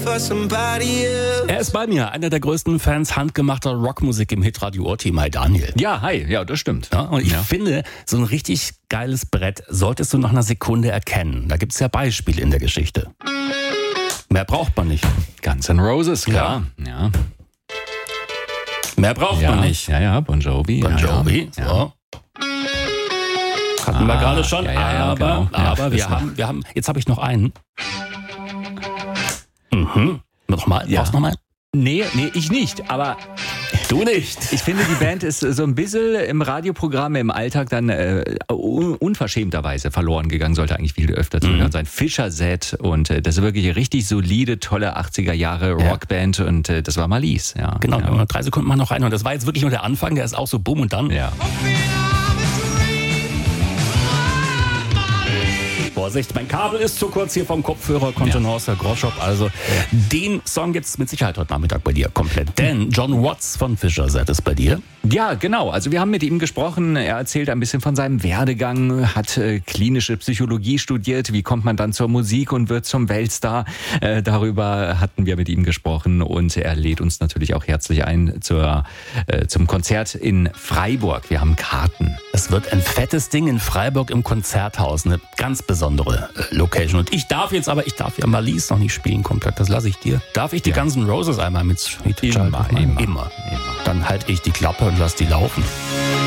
for somebody else. Er ist bei mir, einer der größten Fans handgemachter Rockmusik im Hitradio Ohrteam. Hi Daniel. Ja, hi, ja, das stimmt. Ja, und ich finde, so ein richtig geiles Brett solltest du nach einer Sekunde erkennen. Da gibt es ja Beispiele in der Geschichte. Mehr braucht man nicht. Guns N' Roses, klar. Ja. Mehr braucht man nicht. Ja, Bon Jovi. Bon Jovi, ja. So. Hatten wir gerade schon, genau. aber wir haben, jetzt habe ich noch einen. Nochmal, brauchst du nochmal? Nee, ich nicht, aber Du nicht. ich finde, die Band ist so ein bisschen im Radioprogramm, im Alltag dann unverschämterweise verloren gegangen, sollte eigentlich viel öfter zu hören sein. Fischer Z und das ist wirklich eine richtig solide, tolle 80er Jahre Rockband und das war Malice. Ja, Genau, ja. 3 Sekunden mal noch rein. Und das war jetzt wirklich nur der Anfang, der ist auch so bumm und dann. Ja. Vorsicht, mein Kabel ist zu kurz hier vom Kopfhörer, Kontenance, Groschop. Also den Song gibt's mit Sicherheit heute Nachmittag bei dir komplett. Denn John Watts von Fischer Z ist bei dir. Ja, genau. Also wir haben mit ihm gesprochen. Er erzählt ein bisschen von seinem Werdegang, hat klinische Psychologie studiert. Wie kommt man dann zur Musik und wird zum Weltstar? Darüber hatten wir mit ihm gesprochen und er lädt uns natürlich auch herzlich ein zum Konzert in Freiburg. Wir haben Karten. Es wird ein fettes Ding in Freiburg im Konzerthaus. Eine ganz besondere Location. Und ich darf ja Malice noch nicht spielen komplett. Das lasse ich dir. Darf ich die Guns N' Roses einmal mit Sweet Child of Mine? Immer. Dann halte ich die Klappe und lass die laufen.